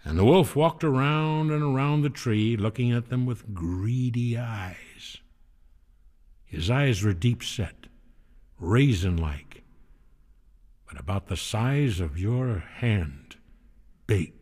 And the wolf walked around and around the tree, looking at them with greedy eyes. His eyes were deep set, raisin-like, but about the size of your hand, big.